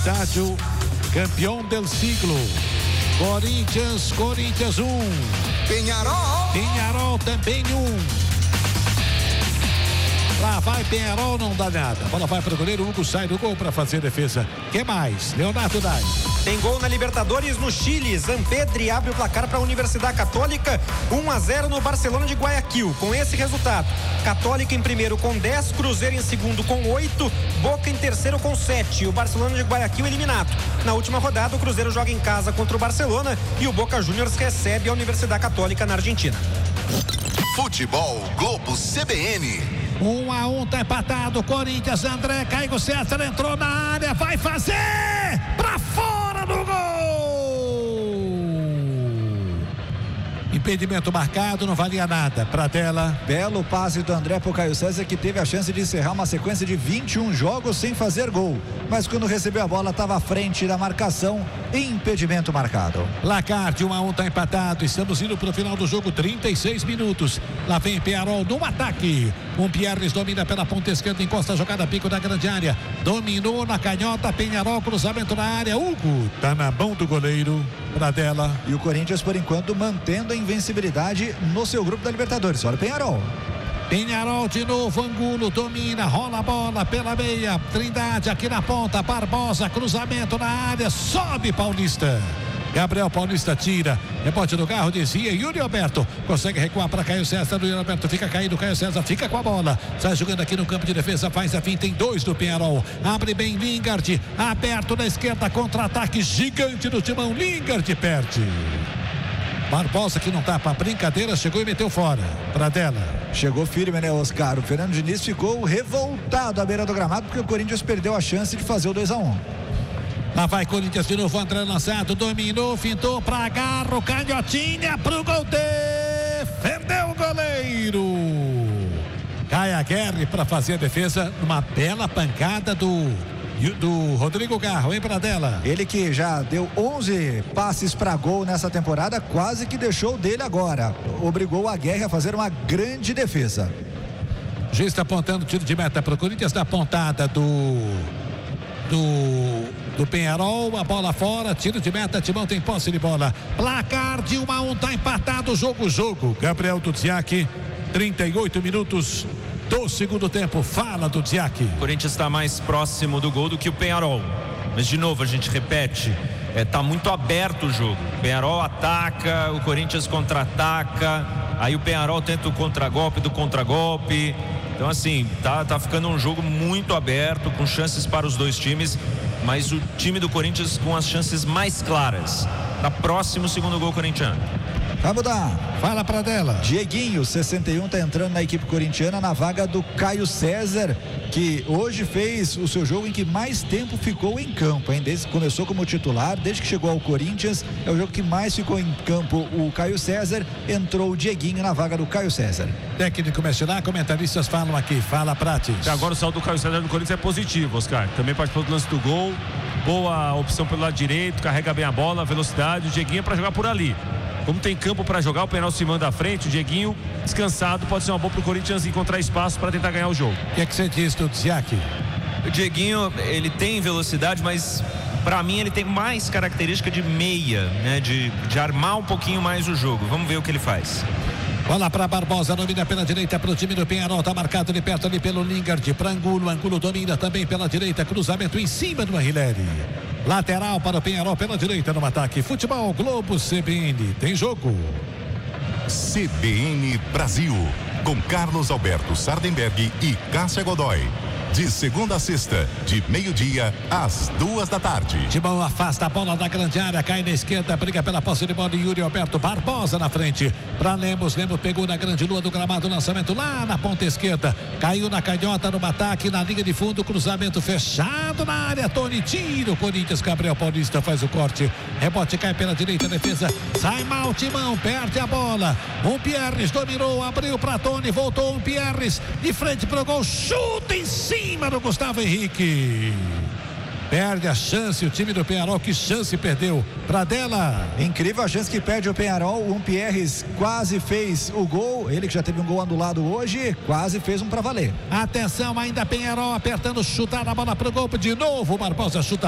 estádio campeão del siglo. Corinthians 1. Peñarol também 1. Lá vai Peñarol, não dá nada. A bola vai para o goleiro, Hugo sai do gol para fazer defesa. Que mais? Leonardo Dai. Tem gol na Libertadores no Chile. Zampedri abre o placar para a Universidade Católica. 1-0 no Barcelona de Guayaquil. Com esse resultado, Católica em primeiro com 10, Cruzeiro em segundo com 8, Boca em terceiro com 7. O Barcelona de Guayaquil eliminado. Na última rodada, o Cruzeiro joga em casa contra o Barcelona e o Boca Juniors recebe a Universidade Católica na Argentina. Futebol Globo CBN. 1-1, tá empatado. Corinthians, André, Caio César entrou na área, vai fazer pra fora do gol. Impedimento marcado, não valia nada. Pradella. Belo passe do André pro Caio César, que teve a chance de encerrar uma sequência de 21 jogos sem fazer gol. Mas quando recebeu a bola, estava à frente da marcação. Impedimento marcado. Placar de 1-1, tá empatado. Estamos indo pro final do jogo, 36 minutos. Lá vem Peñarol no ataque. Pierres domina pela ponta esquerda, encosta a jogada, pico da grande área. Dominou na canhota, Peñarol, cruzamento na área. Hugo tá na mão do goleiro. Pradella. E o Corinthians, por enquanto, mantendo a invencibilidade no seu grupo da Libertadores. Olha o Peñarol. Peñarol de novo, Angulo domina, rola a bola pela meia, Trindade aqui na ponta, Barbosa, cruzamento na área, sobe Paulista. Gabriel Paulista tira, rebote do carro, desvia, Yuri Alberto consegue recuar para Caio César, Yuri Alberto fica caído, Caio César fica com a bola, sai jogando aqui no campo de defesa, faz a fim, tem 2 do Peñarol, abre bem Lingard, aberto na esquerda, contra-ataque gigante do timão, Lingard perde. Barbosa, que não tá pra brincadeira, chegou e meteu fora. Pradella. Chegou firme, né, Oscar? O Fernando Diniz ficou revoltado à beira do gramado porque o Corinthians perdeu a chance de fazer o 2-1. Lá vai Corinthians de novo, André lançado, dominou, fintou pra Garro, canhotinha pro gol, defendeu o goleiro. Cai a Guerre pra fazer a defesa, uma bela pancada do Rodrigo Garro, hein, Pradella? Ele que já deu 11 passes para gol nessa temporada, quase que deixou dele agora. Obrigou a Guerra a fazer uma grande defesa. Já está apontando tiro de meta para o Corinthians, da pontada do Peñarol, a bola fora, tiro de meta, Timão tem posse de bola. Placar de 1-1, tá empatado, jogo. Gabriel Dudziak, 38 minutos do segundo tempo, fala do Dudziak. O Corinthians está mais próximo do gol do que o Peñarol, mas de novo a gente repete, tá muito aberto o jogo. O Peñarol ataca, o Corinthians contra-ataca, aí o Peñarol tenta o contragolpe do contragolpe. Então assim, tá ficando um jogo muito aberto, com chances para os dois times, mas o time do Corinthians com as chances mais claras. Tá próximo o segundo gol corintiano. Vai mudar. Fala Pradella. Dieguinho, 61, tá entrando na equipe corintiana na vaga do Caio César, que hoje fez o seu jogo em que mais tempo ficou em campo, hein? Desde que começou como titular, desde que chegou ao Corinthians, é o jogo que mais ficou em campo o Caio César. Entrou o Dieguinho na vaga do Caio César. Técnico Mexilá, comentaristas falam aqui, fala Prates. Agora o saldo do Caio César do Corinthians é positivo, Oscar. Também participou do lance do gol, boa opção pelo lado direito, carrega bem a bola, velocidade, o Dieguinho é para jogar por ali. Como tem campo para jogar, o Peñarol se manda à frente, o Dieguinho descansado, pode ser uma boa para o Corinthians encontrar espaço para tentar ganhar o jogo. O que é que você diz do Dudziak? O Dieguinho, ele tem velocidade, mas para mim ele tem mais característica de meia, né? De armar um pouquinho mais o jogo. Vamos ver o que ele faz. Bola para Barbosa, domina pela direita para o time do Peñarol, tá marcado de perto ali pelo Lingard, para Angulo domina também pela direita, cruzamento em cima do Arrilleri. Lateral para o Peñarol pela direita no ataque. Futebol Globo CBN, tem jogo. CBN Brasil, com Carlos Alberto Sardenberg e Cássia Godoy. De segunda a sexta, de meio-dia às 2:00. Timão afasta a bola da grande área, cai na esquerda, briga pela posse de bola de Yuri Alberto, Barbosa na frente, para Lemos pegou na grande lua do gramado, lançamento lá na ponta esquerda, caiu na canhota no ataque, na linha de fundo, cruzamento fechado na área, Tony tira o Corinthians, Gabriel Paulista faz o corte, rebote cai pela direita, defesa, sai mal Timão, perde a bola, Pierres dominou, abriu para Tony, voltou Pierres, de frente pro gol, chuta em cima do Gustavo Henrique. Perde a chance o time do Peñarol, que chance perdeu. Pradella. Incrível a chance que perde o Peñarol. Pierres quase fez o gol, ele que já teve um gol anulado hoje, quase fez um pra valer. Atenção, ainda Peñarol apertando, chutar a bola pro gol de novo. Barbosa chuta